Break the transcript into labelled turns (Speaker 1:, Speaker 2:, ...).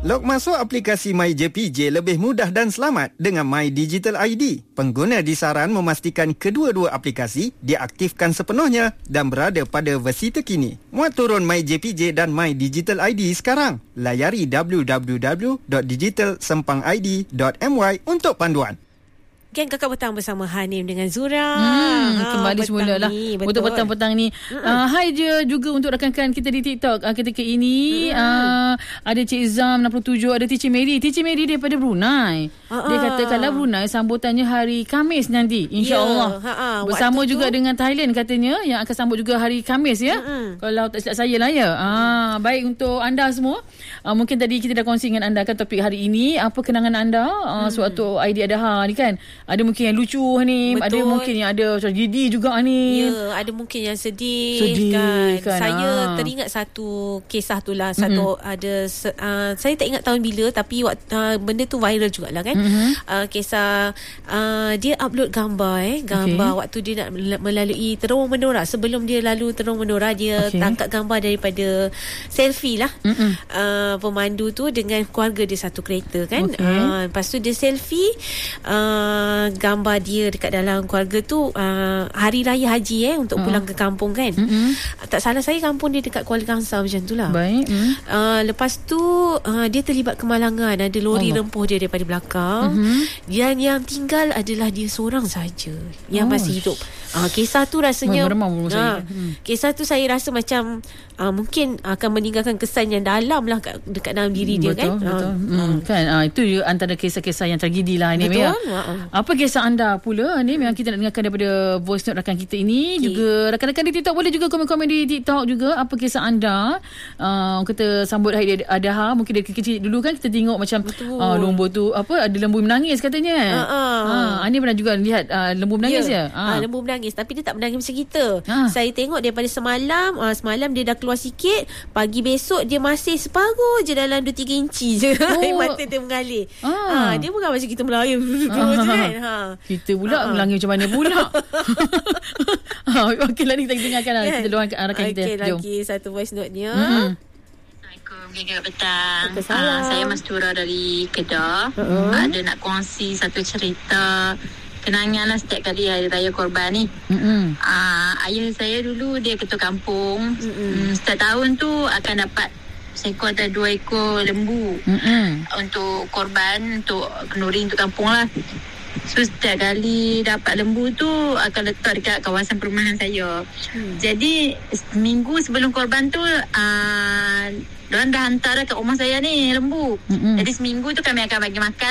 Speaker 1: Log masuk aplikasi MyJPJ lebih mudah dan selamat dengan My Digital ID. Pengguna disaran memastikan kedua-dua aplikasi diaktifkan sepenuhnya dan berada pada versi terkini. Muat turun MyJPJ dan My Digital ID sekarang. Layari www.digitalsempangid.my untuk panduan.
Speaker 2: Geng Kakak Petang bersama Hanim dengan Zura.
Speaker 3: Kembali semula lah untuk petang-petang ni. Hai je juga untuk rakan-rakan kita di TikTok ketika ini. Ada Cik Zam 67, ada Teacher Mary. Teacher Mary daripada Brunei. Dia kata kalau Brunei sambutannya hari Khamis nanti, insya-Allah. Bersama juga dengan Thailand katanya yang akan sambut juga hari Khamis ya. Kalau tak silap saya lah ya. Baik untuk anda semua. Mungkin tadi kita dah kongsi dengan anda kan topik hari ini, apa kenangan anda sewaktu Aidiladha ni kan. Ada mungkin yang lucu ni, betul. Ada mungkin yang ada tragedi juga ni.
Speaker 2: Ya, ada mungkin yang sedih kan. Saya teringat satu kisah tu lah. Satu ada saya tak ingat tahun bila, tapi benda tu viral jugalah kan. Kisah dia upload gambar waktu dia nak melalui terowong Menora. Sebelum dia lalu terowong Menora, dia tangkap gambar daripada selfie lah. Pemandu tu dengan keluarga dia satu kereta kan. Lepas tu dia selfie gambar dia dekat dalam keluarga tu hari raya haji untuk pulang ke kampung kan. Tak salah saya kampung dia dekat Kuala Kangsar macam tu lah.
Speaker 3: Baik.
Speaker 2: Lepas tu dia terlibat kemalangan, ada lori rempuh dia daripada belakang. Dan yang tinggal adalah dia seorang saja yang masih hidup. Kisah tu rasanya kisah tu saya rasa macam mungkin akan meninggalkan kesan yang dalam lah dekat dalam diri dia kan.
Speaker 3: Kan itu antara kisah-kisah yang tragedi lah ni.
Speaker 2: Betul.
Speaker 3: Apa kisah anda pula ni memang kita nak dengarkan daripada voice note rakan kita ini. Juga rakan-rakan di TikTok boleh juga komen-komen di TikTok juga apa kisah anda. Kita sambut hari Adha, mungkin dari kecil dulu kan kita tengok macam lembu tu ada lembu menangis katanya. Ani pernah juga lihat lembu menangis
Speaker 2: lembu menangis, tapi dia tak menangis macam kita. Saya tengok daripada semalam dia dah keluar sikit, pagi besok dia masih separuh je dalam 2-3 inci je. Air mata dia mengalir. Dia bukan macam kita melayang kan.
Speaker 3: Kita pula melanggar macam mana pula. Okey lah ni kita dengarkan lah. Kita doakan rakan kita.
Speaker 2: Okey, lagi satu voice note-nya.
Speaker 4: Assalamualaikum, Kakak Petang. Saya Mastura dari Kedah. Ada nak kongsi satu cerita kenangan lah setiap kali Hari Raya Korban ni. Ayah saya dulu dia ketua kampung. Setiap tahun tu akan dapat seekor atau 2 ekor lembu untuk korban, untuk kenduri untuk kampung lah. So setiap kali dapat lembu tu akan letak dekat kawasan perumahan saya. Jadi seminggu sebelum korban tu diorang dah hantar kat rumah saya ni lembu. Jadi seminggu tu kami akan bagi makan